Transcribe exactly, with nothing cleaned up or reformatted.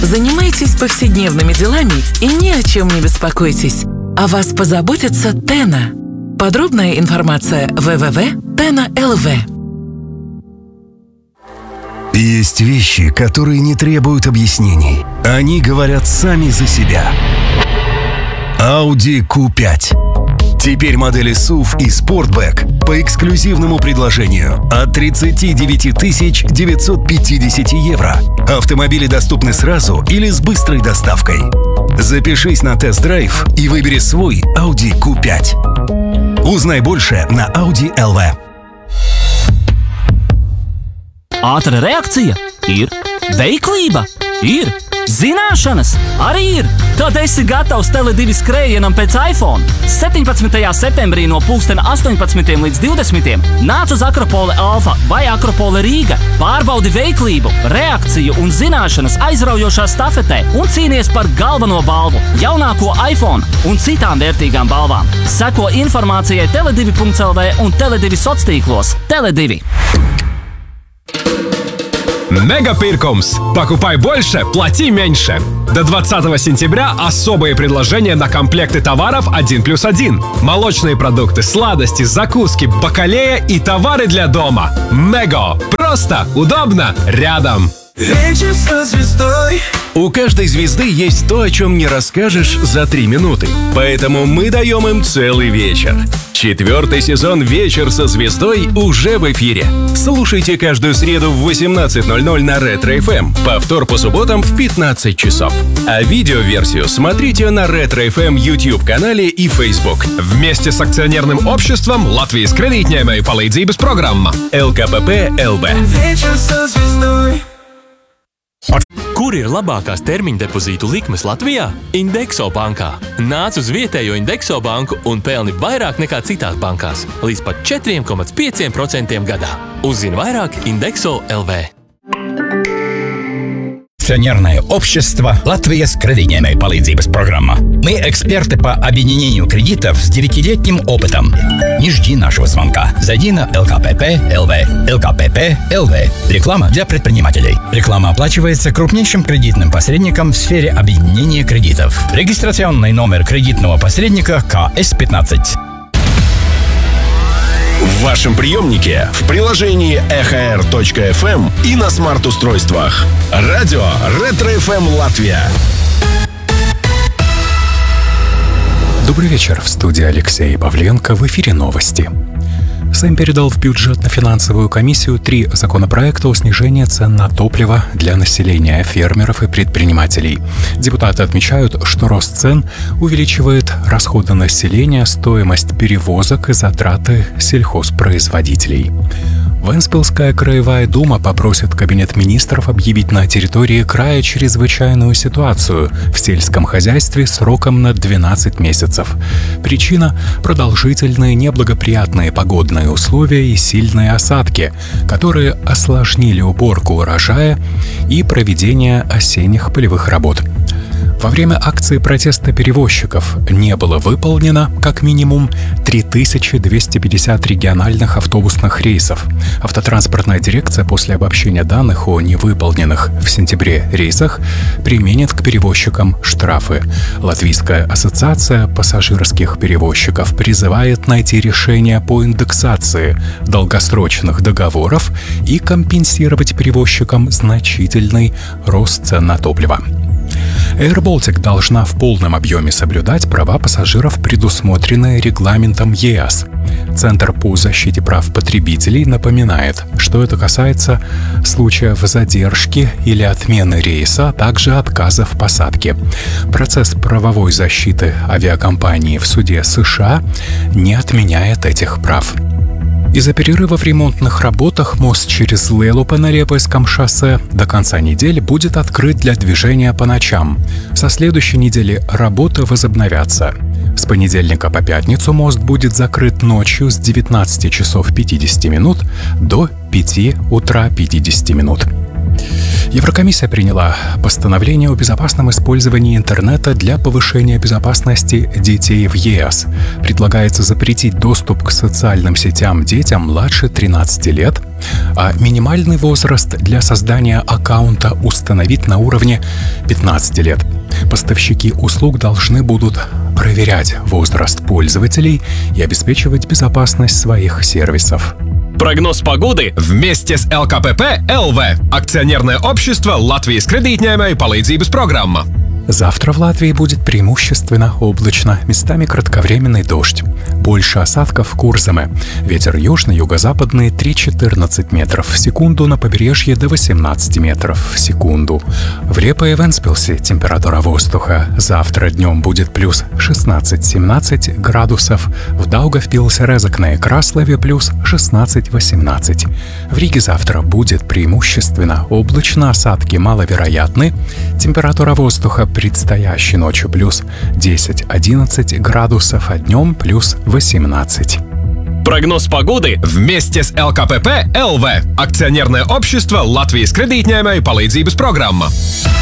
Занимайтесь повседневными делами и ни о чем не беспокойтесь. О вас позаботится Тена. Подробная информация дабл ю дабл ю дабл ю точка тена точка эл ви. Есть вещи, которые не требуют объяснений. Они говорят сами за себя. Audi кью пять. Теперь модели сув и Sportback по эксклюзивному предложению от тридцать девять тысяч девятьсот пятьдесят евро. Автомобили доступны сразу или с быстрой доставкой. Запишись на тест-драйв и выбери свой Audi кью пять. Узнай больше на Audi точка эл ви. Ātra reakcija ir, veiklība ir, zināšanas arī ir. Tad esi gatavs Tele divi skrējienam pēc iPhone. septiņpadsmitajā septembrī no pulkstena astoņpadsmitiem līdz divdesmitiem nāc uz Akropole Alfa vai Akropole Rīga. Pārbaudi veiklību, reakciju un zināšanas aizraujošā stafetē un cīnies par galveno balvu, jaunāko iPhone un citām vērtīgām balvām. Seko informācijai tele divi punkts el vi un Tele divi soc tīklos. Tele divi. Мегапиркомс. Покупай больше, плати меньше. До двадцатого сентября особые предложения на комплекты товаров один плюс один. Молочные продукты, сладости, закуски, бакалея и товары для дома. Мего. Просто, удобно, рядом. Вечер со звездой. У каждой звезды есть то, о чем не расскажешь за три минуты. Поэтому мы даем им целый вечер. Четвертый сезон «Вечер со звездой» уже в эфире. Слушайте каждую среду в восемнадцать ноль ноль на Ретро эф эм. Повтор по субботам в пятнадцать часов. А видеоверсию смотрите на Ретро эф эм YouTube-канале и Facebook. Вместе с акционерным обществом Латвijas kredītņēmēju palīdzības programma эл ка пэ пэ эл бэ. Вечер со звездой. Kur ir labākās termiņa depozītu likmes Latvijā? Indexo bankā. Nāc uz vietējo Indexo banku un pelni vairāk nekā citās bankās. Līdz pat četri komats pieci procenti gadā. Uzzini vairāk Indexo punkts el vi. Акционерное общество «Латвijas kredītņēmēju palīdzības программа». Мы эксперты по объединению кредитов с девятилетним опытом. Не жди нашего звонка. Зайди на эл ка пэ пэ точка эл ви. эл ка пэ пэ точка эл ви. Реклама для предпринимателей. Реклама оплачивается крупнейшим кредитным посредником в сфере объединения кредитов. Регистрационный номер кредитного посредника ка эс пятнадцать. В вашем приемнике, в приложении эх эр точка эф эм и на смарт-устройствах. Радио Ретро эф эм Латвия. Добрый вечер. В студии Алексей Павленко. В эфире новости. Сейм передал в бюджетно-финансовую комиссию три законопроекта о снижении цен на топливо для населения, фермеров и предпринимателей. Депутаты отмечают, что рост цен увеличивает расходы населения, стоимость перевозок и затраты сельхозпроизводителей. Венспилская краевая дума попросит Кабинет министров объявить на территории края чрезвычайную ситуацию в сельском хозяйстве сроком на двенадцать месяцев. Причина – продолжительные неблагоприятные погодные условия и сильные осадки, которые осложнили уборку урожая и проведение осенних полевых работ. Во время акции протеста перевозчиков не было выполнено как минимум три тысячи двести пятьдесят региональных автобусных рейсов. Автотранспортная дирекция после обобщения данных о невыполненных в сентябре рейсах применит к перевозчикам штрафы. Латвийская ассоциация пассажирских перевозчиков призывает найти решение по индексации долгосрочных договоров и компенсировать перевозчикам значительный рост цен на топливо. Air Baltic должна в полном объеме соблюдать права пассажиров, предусмотренные регламентом ЕАС. Центр по защите прав потребителей напоминает, что это касается случаев задержки или отмены рейса, а также отказа в посадке. Процесс правовой защиты авиакомпании в суде США не отменяет этих прав. Из-за перерыва в ремонтных работах мост через Лелупе на Репойском шоссе до конца недели будет открыт для движения по ночам. Со следующей недели работы возобновятся. С понедельника по пятницу мост будет закрыт ночью с девятнадцати часов пятидесяти минут до пяти утра пятидесяти минут. Еврокомиссия приняла постановление о безопасном использовании интернета для повышения безопасности детей в ЕС. Предлагается запретить доступ к социальным сетям детям младше тринадцати лет, а минимальный возраст для создания аккаунта установить на уровне пятнадцати лет. Поставщики услуг должны будут проверять возраст пользователей и обеспечивать безопасность своих сервисов. Прогноз погоды вместе с эл ка пэ пэ эл вэ. Акционерное общество Латвijas kredītņēmēju palīdzības программа. Завтра в Латвии будет преимущественно облачно, местами кратковременный дождь. Больше осадков в Курзаме. Ветер южный, юго-западный три-четырнадцать метров в секунду, на побережье до восемнадцати метров в секунду. В Репе и Вентспилсе температура воздуха завтра днем будет плюс шестнадцать-семнадцать градусов, в Даугавпилсе, Резекне и Краслове плюс шестнадцать-восемнадцать. В Риге завтра будет преимущественно облачно, осадки маловероятны, температура воздуха предстоящей ночью плюс десять-одиннадцать градусов, а днем плюс восемнадцать. Прогноз погоды вместе с эл ка пэ пэ эл вэ. Акционерное общество Латвijas kredītņēmēju palīdzības программа.